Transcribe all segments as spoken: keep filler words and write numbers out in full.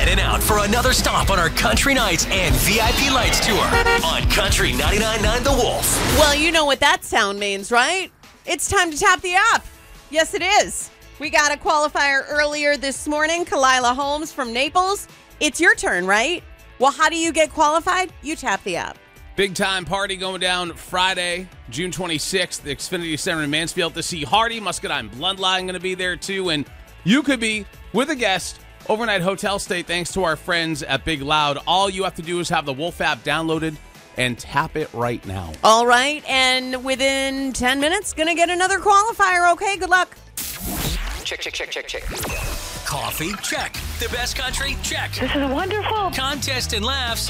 heading out for another stop on our Country Nights and V I P Lights tour on Country ninety-nine point nine The Wolf. Well, you know what that sound means, right? It's time to tap the app. Yes, it is. We got a qualifier earlier this morning, Kalila Holmes from Naples. It's your turn, right? Well, how do you get qualified? You tap the app. Big time party going down Friday, June twenty-sixth, the Xfinity Center in Mansfield to see Hardy. Muscadine Bloodline going to be there too. And you could be with a guest, overnight hotel stay, thanks to our friends at Big Loud. All you have to do is have the Wolf app downloaded and tap it right now. All right. And within ten minutes, going to get another qualifier. Okay, good luck. Check, check, check, check, check. Coffee? Check. The best country? Check. This is wonderful. Contest and laughs?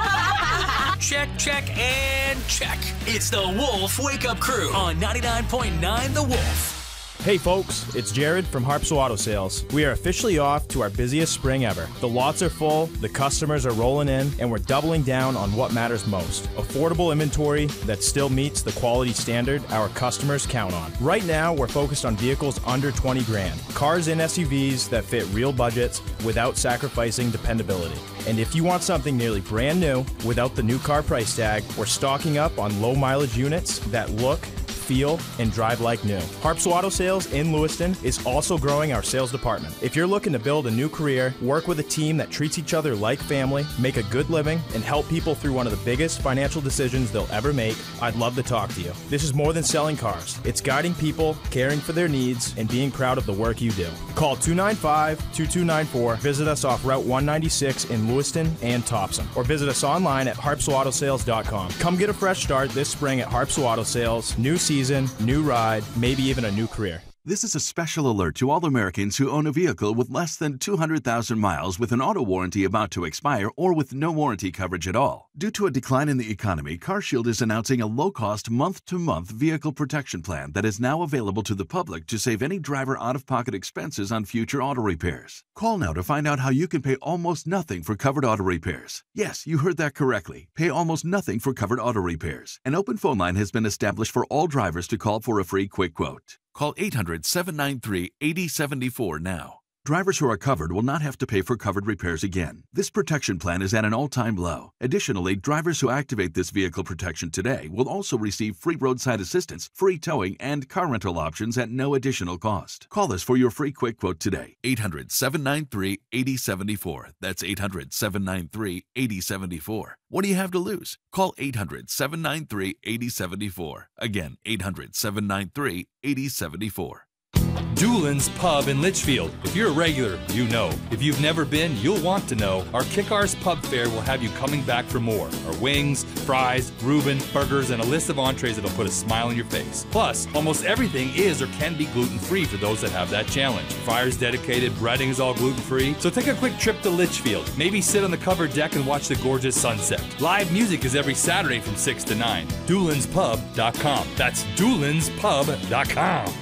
Check, check, and check. It's the Wolf Wake Up Crew on ninety-nine point nine The Wolf. Hey folks, it's Jared from Harpswell Auto Sales. We are officially off to our busiest spring ever. The lots are full, the customers are rolling in, and we're doubling down on what matters most. Affordable inventory that still meets the quality standard our customers count on. Right now, we're focused on vehicles under twenty grand. Cars and S U Vs that fit real budgets without sacrificing dependability. And if you want something nearly brand new without the new car price tag, we're stocking up on low mileage units that look, feel, and drive like new. Harpswell Auto Sales in Lewiston is also growing our sales department. If you're looking to build a new career, work with a team that treats each other like family, make a good living, and help people through one of the biggest financial decisions they'll ever make, I'd love to talk to you. This is more than selling cars. It's guiding people, caring for their needs, and being proud of the work you do. Call two nine five, two two nine four, visit us off Route one ninety-six in Lewiston and Topsom, or visit us online at harpswell auto sales dot com. Come get a fresh start this spring at Harpswell Auto Sales. New season, new ride, maybe even a new career. This is a special alert to all Americans who own a vehicle with less than two hundred thousand miles with an auto warranty about to expire or with no warranty coverage at all. Due to a decline in the economy, CarShield is announcing a low-cost month-to-month vehicle protection plan that is now available to the public to save any driver out-of-pocket expenses on future auto repairs. Call now to find out how you can pay almost nothing for covered auto repairs. Yes, you heard that correctly. Pay almost nothing for covered auto repairs. An open phone line has been established for all drivers to call for a free quick quote. Call eight hundred, seven nine three, eight zero seven four now. Drivers who are covered will not have to pay for covered repairs again. This protection plan is at an all-time low. Additionally, drivers who activate this vehicle protection today will also receive free roadside assistance, free towing, and car rental options at no additional cost. Call us for your free quick quote today. eight hundred, seven nine three, eight zero seven four. That's eight hundred, seven nine three, eight zero seven four. What do you have to lose? Call eight hundred, seven nine three, eight zero seven four. Again, eight hundred, seven nine three, eight zero seven four. Doolin's Pub in Litchfield. If you're a regular, you know. If you've never been, you'll want to know. Our Kick-Arse Pub Fare will have you coming back for more. Our wings, fries, Reuben, burgers, and a list of entrees that'll put a smile on your face. Plus, almost everything is or can be gluten-free for those that have that challenge. Fryer's dedicated, breading is all gluten-free. So take a quick trip to Litchfield. Maybe sit on the covered deck and watch the gorgeous sunset. Live music is every Saturday from six to nine. doolins pub dot com. That's doolins pub dot com.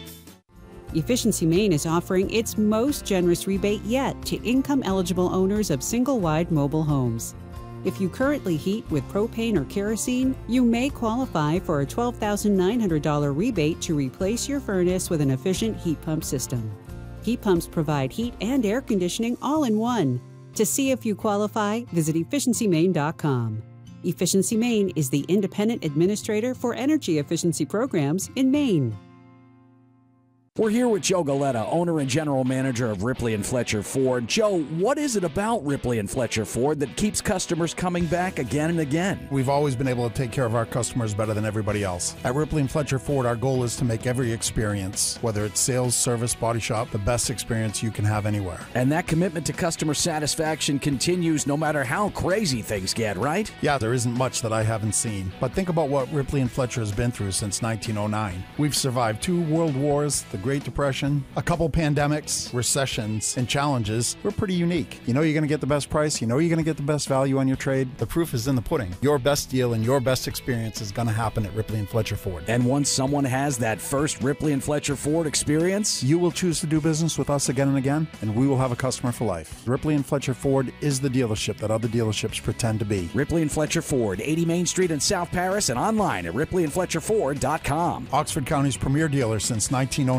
Efficiency Maine is offering its most generous rebate yet to income-eligible owners of single-wide mobile homes. If you currently heat with propane or kerosene, you may qualify for a twelve thousand nine hundred dollars rebate to replace your furnace with an efficient heat pump system. Heat pumps provide heat and air conditioning all in one. To see if you qualify, visit efficiency maine dot com. Efficiency Maine is the independent administrator for energy efficiency programs in Maine. We're here with Joe Galetta, owner and general manager of Ripley and Fletcher Ford. Joe, what is it about Ripley and Fletcher Ford that keeps customers coming back again and again? We've always been able to take care of our customers better than everybody else. At Ripley and Fletcher Ford, our goal is to make every experience, whether it's sales, service, body shop, the best experience you can have anywhere. And that commitment to customer satisfaction continues no matter how crazy things get, right? Yeah, there isn't much that I haven't seen. But think about what Ripley and Fletcher has been through since nineteen oh nine. We've survived two world wars, the Great Depression, a couple pandemics, recessions, and challenges. We're pretty unique. You know you're going to get the best price. You know you're going to get the best value on your trade. The proof is in the pudding. Your best deal and your best experience is going to happen at Ripley and Fletcher Ford. And once someone has that first Ripley and Fletcher Ford experience, you will choose to do business with us again and again, and we will have a customer for life. Ripley and Fletcher Ford is the dealership that other dealerships pretend to be. Ripley and Fletcher Ford, eighty Main Street in South Paris, and online at ripley and fletcher ford dot com. Oxford County's premier dealer since nineteen oh nine.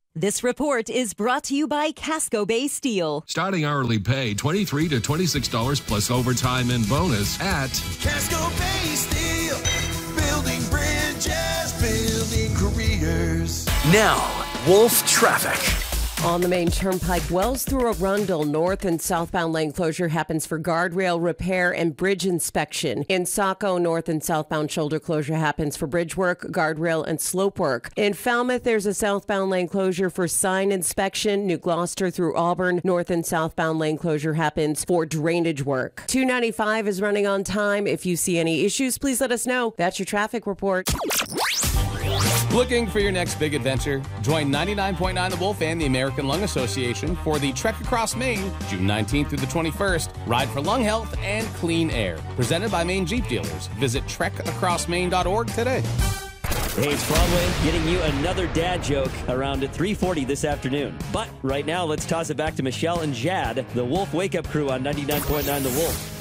This report is brought to you by Casco Bay Steel. Starting hourly pay twenty-three to twenty-six dollars plus overtime and bonus at Casco Bay Steel. Building bridges, building careers. Now, Wolf Traffic. On the main turnpike, Wells through Arundel, north and southbound lane closure happens for guardrail repair and bridge inspection. In Saco, north and southbound shoulder closure happens for bridge work, guardrail, and slope work. In Falmouth, there's a southbound lane closure for sign inspection. New Gloucester through Auburn, north and southbound lane closure happens for drainage work. two ninety-five is running on time. If you see any issues, please let us know. That's your traffic report. Looking for your next big adventure? Join ninety-nine point nine The Wolf and the American Lung Association for the Trek Across Maine, June nineteenth through the twenty-first. Ride for lung health and clean air. Presented by Maine Jeep Dealers. Visit trek across maine dot org today. Hey, it's Broadway getting you another dad joke around at three forty this afternoon. But right now, let's toss it back to Michelle and Jad, the Wolf Wake Up Crew on ninety-nine point nine The Wolf.